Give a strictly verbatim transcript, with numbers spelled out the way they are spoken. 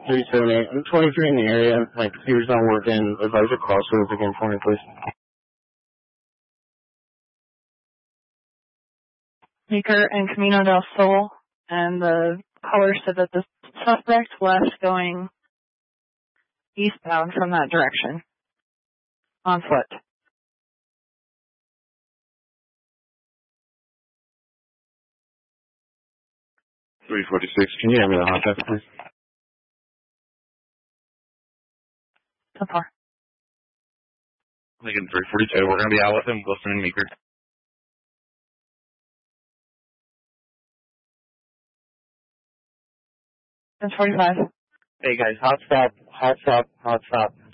three seven eight. I'm twenty-three in the area. My computer's not working. Advisor crossroads again for me, please. Meeker and Camino del Sol, and the caller said that the suspect left going eastbound from that direction on foot. three forty-six, can you have me the hot test, please? So far. Lincoln three forty-two, we're going to be out with him, Wilson and Meeker. ten forty-five. Hey guys, hot stop, hot stop, hot stop.